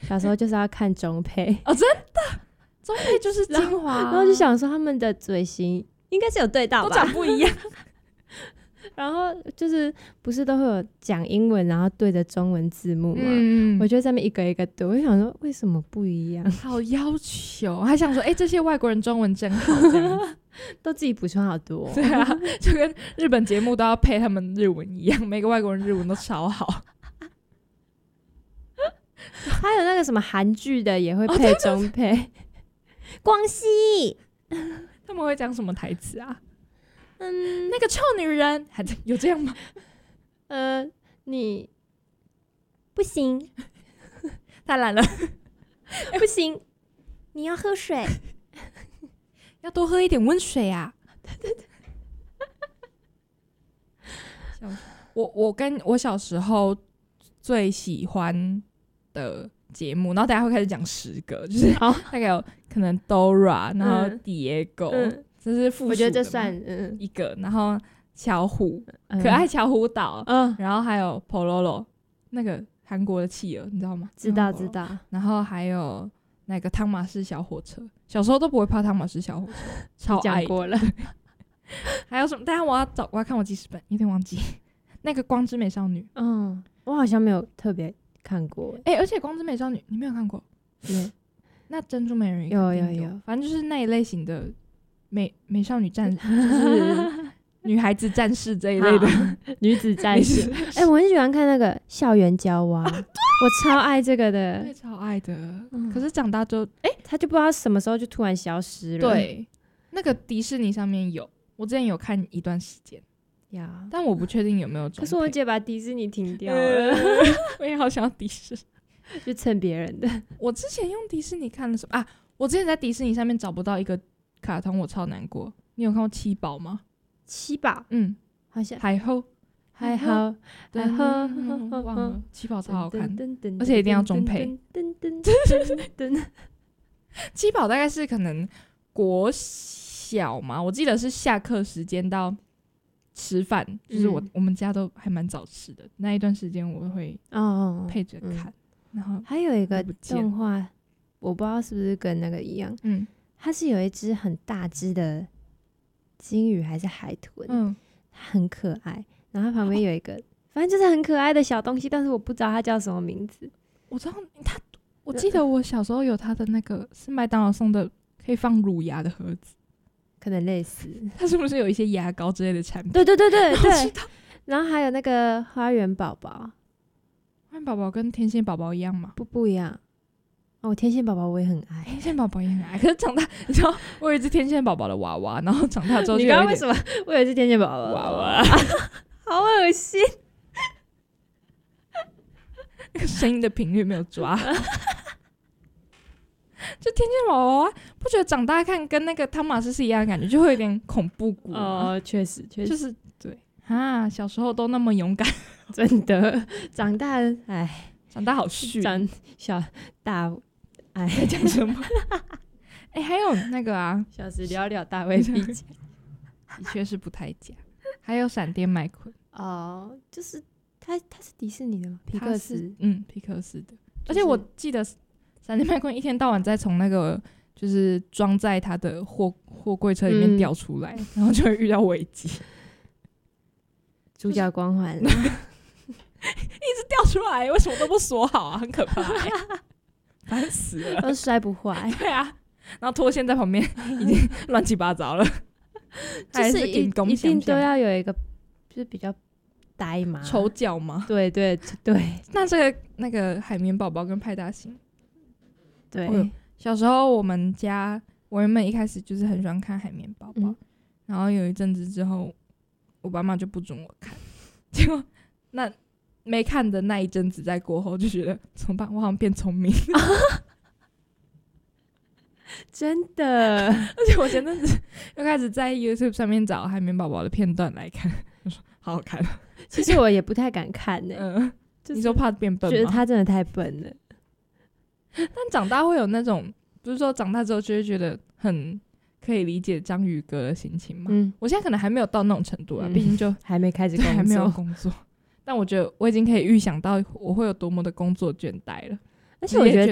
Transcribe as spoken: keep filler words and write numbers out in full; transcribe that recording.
小时候就是要看中配哦，真的，中配就是精华、啊， 然后就想说他们的嘴型应该是有对到吧， 都长不一样。 然后就是不是都会有讲英文，然后对着中文字幕嘛？ 嗯， 我就在那边一个一个读，我就想说为什么不一样？ 好要求，还想说，哎、欸，这些外国人中文真好，这样都自己补充好多、哦。 对啊，就跟日本节目都要配他们日文一样，每个外国人日文都超好。 还有那个什么韩剧的也会配中配，哦、光熙他们会讲什么台词啊？ 嗯， 那个臭女人，还有这样吗？ 呃，你不行， 太懒了， 不行，你要喝水， 要多喝一点温水啊！对对对。我我跟我小时候最喜欢的节目，然后大家会开始讲十个，就是大概有可能 Dora， 然后 Diego。嗯这是附属的， 我觉得这算嗯一个，然后巧虎、嗯、可爱巧虎岛，嗯，然后还有 Pololo 那个韩国的企鹅，你知道吗？ 知道知道。 然后还有那个汤马士小火车，小时候都不会怕汤马士小火车，超爱。 讲过了。 还有什么？等一下我要找，我要看我记事本，有点忘记。那个光之美少女， 嗯，我好像没有特别看过。 哎、欸，而且光之美少女你没有看过？ 对。 那珍珠美人鱼有有有， 反正就是那一类型的。美美少女战士，就是女孩子战士这一类的女子战士。哎、欸，我很喜欢看那个校园娇娃，啊、我超爱这个的， 对，超爱的。嗯、可是长大就，哎、欸， 他就不知道什么时候就突然消失了。 对，那个迪士尼上面有，我之前有看一段时间呀，但我不确定有没有。 可是我姐把迪士尼停掉了， 我也好想要迪士尼， 就蹭别人的。 我之前用迪士尼看了什么啊？我之前在迪士尼上面找不到一个。卡通我超难过，你有看过七宝吗？ 七宝， 嗯， 好像海后， 海后，海后， 忘了，七宝超好看，而且一定要中配。七宝大概是可能国小嘛，我记得是下课时间到吃饭，就是我、嗯、我们家都还蛮早吃的，那一段时间我会配着看。哦嗯、然后还有一个动画，我不知道是不是跟那个一样，嗯。它是有一只很大只的金鱼还是海豚，嗯，它很可爱，然后它旁边有一个、哦、反正就是很可爱的小东西，但是我不知道它叫什么名字。 我知道它，我记得我小时候有它的那个是麦当劳送的可以放乳牙的盒子， 可能类似。 它是不是有一些牙膏之类的产品？ 对对对对对。然后还有那个花园宝宝， 花园宝宝跟天线宝宝一样吗？ 不不一样。哦，天线宝宝我也很爱， 天线宝宝也很爱。可是长大，你知道，我有一只天线宝宝的娃娃，然后长大之后就有一点， 你刚刚为什么我有一只天线宝宝的娃娃？好恶心， 那个声音的频率没有抓。就天线宝宝娃娃，不觉得长大看跟那个汤马士是一样的感觉，就会有点恐怖谷哦，确实，确实就是对啊，小时候都那么勇敢， 真的，长大哎， 长大好逊， 长小大。哎， 在讲什么？哎、欸，还有那个啊， 小时了了，大未必佳， 的确是不太假。还有闪电麦昆哦，就是他，他是迪士尼的吗？皮克斯， 嗯，皮克斯的。就是、而且我记得闪电麦昆一天到晚在从那个就是装在他的货货柜车里面掉出来，嗯、然后就会遇到危机。 主角光环，一直掉出来，为什么都不锁好啊？很可怕、欸。烦死了， 都摔不坏。 对啊，然后拖线在旁边已经乱七八糟了， 就是一一定都要有一个，就是比较呆嘛， 丑角吗？ 对对对。 那这个那个海绵宝宝跟派大星， 对， 哦、小时候我们家我原本一开始就是很喜欢看海绵宝宝、嗯，然后有一阵子之后，我爸妈就不准我看，结果那。没看的那一阵子，在过后就觉得怎么办？我好像变聪明， 真的。 而且我前阵子又开始在 YouTube 上面找海绵宝宝的片段来看，我说好好看。 其实我也不太敢看呢、欸嗯就是，你说怕变笨吗？ 觉得他真的太笨了。 但长大会有那种，不是说长大之后就会觉得很可以理解章鱼哥的心情吗？嗯，我现在可能还没有到那种程度啊，毕、嗯、竟就还没开始工作， 还没有工作。但我觉得我已经可以预想到我会有多么的工作倦怠了， 而且我觉得